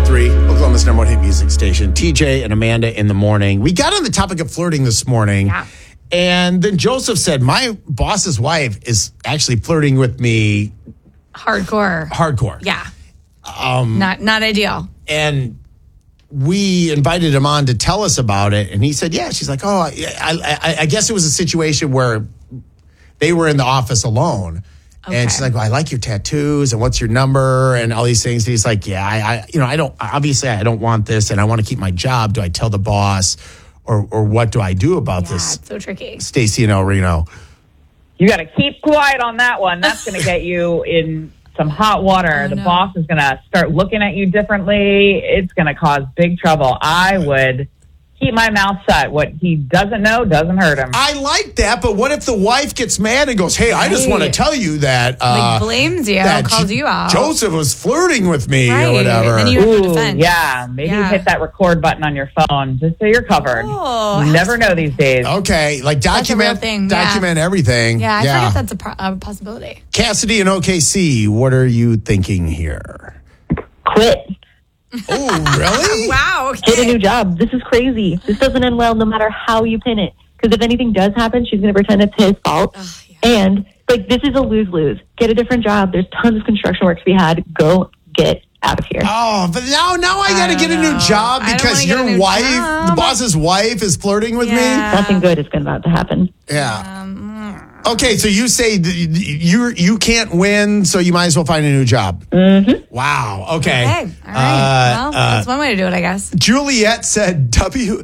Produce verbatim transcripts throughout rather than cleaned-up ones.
three, Oklahoma's number one hit music station. T J and Amanda in the morning. We got on the topic of flirting this morning. Yeah. And then Joseph said, my boss's wife is actually flirting with me Hardcore. hardcore. Yeah. Um, not not ideal. And we invited him on to tell us about it. And he said, yeah. She's like, oh, I, I, I guess it was a situation where they were in the office alone. Okay. And she's like, well, I like your tattoos and what's your number and all these things. And he's like, yeah, I, I, you know, I don't, obviously I don't want this and I want to keep my job. Do I tell the boss or, or what do I do about yeah, this? It's so tricky. Stacey and El Reno. You got to keep quiet on that one. That's going to get you in some hot water. Oh, the no. boss is going to start looking at you differently. It's going to cause big trouble. I would keep my mouth shut. What he doesn't know doesn't hurt him. I like that, but what if the wife gets mad and goes, hey, I just want to tell you that. Uh, like blames you, that calls J- you out. Joseph was flirting with me right. or whatever. And then you have to Ooh, defend. yeah. Maybe Yeah. hit that record button on your phone just so you're covered. Oh, you never know these days. Okay, like That's a real document, thing, yeah. document everything. Yeah, I forget that's a, pro- a possibility. Cassidy and O K C, what are you thinking here? Quit. Oh, really? Wow. Okay. Get a new job. This is crazy. This doesn't end well no matter how you pin it. Because if anything does happen, she's going to pretend it's his fault. Ugh, yeah. And, like, this is a lose-lose. Get a different job. There's tons of construction work to be had. Go get out of here. Oh, but now, now I got to I get a don't new know. job I don't because wanna get your a new wife, job. the boss's wife, is flirting with Yeah. Nothing good is about to happen. me. Yeah. Um, Okay, so you say th- you you can't win, so you might as well find a new job. Mm-hmm. Wow. Okay. okay. All right. Uh, well, uh, that's one way to do it, I guess. Juliet said W.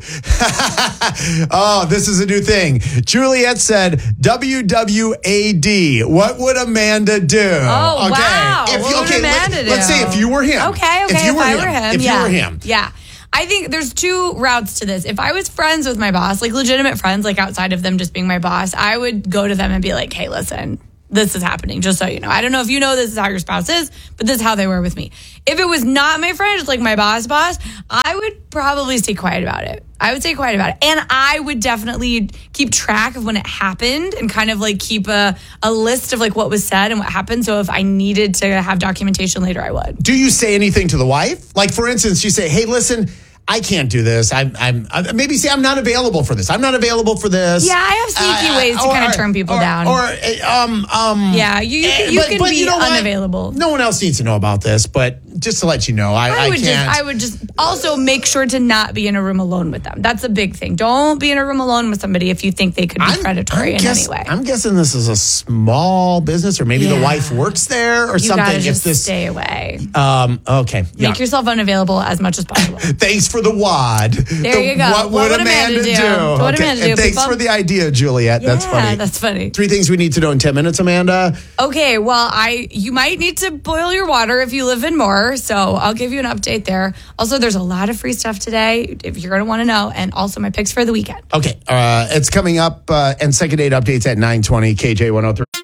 Oh, this is a new thing. Juliet said W W A D. What would Amanda do? Oh, okay. wow. If What you, would okay, Amanda let, do? Let's say if you were him. Okay, okay. If, you If, were I him, were him, If yeah. you were him. Yeah. I think there's two routes to this. If I was friends with my boss, like legitimate friends, like outside of them just being my boss, I would go to them and be like, hey, listen, this is happening, just so you know. I don't know if you know this is how your spouse is, but this is how they were with me. If it was not my friend, just like my boss boss, I would probably stay quiet about it. I would stay quiet about it. And I would definitely keep track of when it happened and kind of like keep a, a list of like what was said and what happened. So if I needed to have documentation later, I would. Do you say anything to the wife? Like, for instance, you say, hey, listen, I can't do this. I'm, I'm, uh, maybe say I'm not available for this. I'm not available for this. Yeah, I have sneaky Uh, ways to or- kind of turn people or, down. Or, uh, um, um. Yeah, you, you, eh, can- you but- can but be you know what? unavailable. No one else needs to know about this, but just to let you know, I, I I would can't. just I would just also make sure to not be in a room alone with them. That's a big thing. Don't be in a room alone with somebody if you think they could be I'm- predatory I'm in guess- any way. I'm guessing this is a small business, or maybe the Yeah. wife works there, or you something. gotta If just this, stay away. um, okay, yeah. Make yourself unavailable as much as possible. Thanks for the wad. There The- you go. What, What would would Amanda, Amanda do? do? What would Okay, Amanda do, and thanks people? for the idea, Juliet. that's Yeah, funny. that's funny. Three things we need to know in ten minutes, Amanda. Okay, well, I you might need to boil your water if you live in Moore, so I'll give you an update there. Also, there's a lot of free stuff today if you're going to want to know, and also my picks for the weekend. Okay, uh, it's coming up, uh, and second date updates at nine twenty, K J one oh three.